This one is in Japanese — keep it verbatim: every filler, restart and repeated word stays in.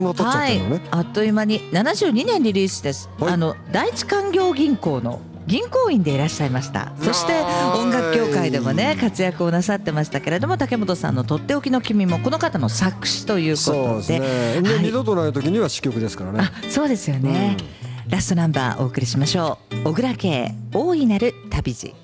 もう取っちゃってるのね、 はい、あっという間にななじゅうにねんリリースです。 はいあの第一勧業銀行の銀行員でいらっしゃいました。そして音楽業界でもね活躍をなさってましたけれども、竹本さんのとっておきの君もこの方の作詞ということで、 そうですね、で、 はい、 二度とない時には詩曲ですからね。 あ、そうですよね、うん、ラストナンバーお送りしましょう。小倉圭大いなる旅路。